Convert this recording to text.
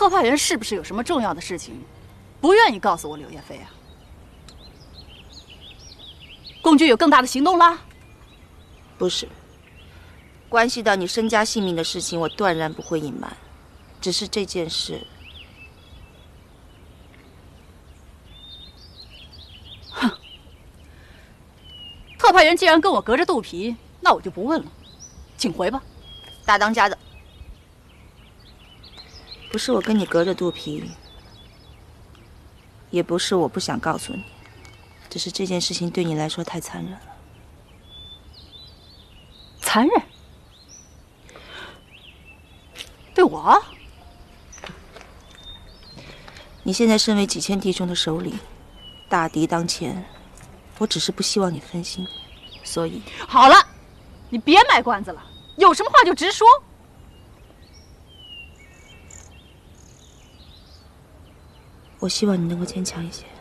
特派员是不是有什么重要的事情，不愿意告诉我柳叶飞啊？共军有更大的行动啦？ 不是，关系到你身家性命的事情，我断然不会隐瞒。只是这件事， 哼，特派员既然跟我隔着肚皮，那我就不问了，请回吧。大当家的， 不是我跟你隔着肚皮，也不是我不想告诉你，只是这件事情对你来说太残忍了。 残忍？对我？ 你现在身为几千弟兄的首领，大敌当前，我只是不希望你分心，所以好了，你别卖关子了，有什么话就直说。 我希望你能够坚强一些。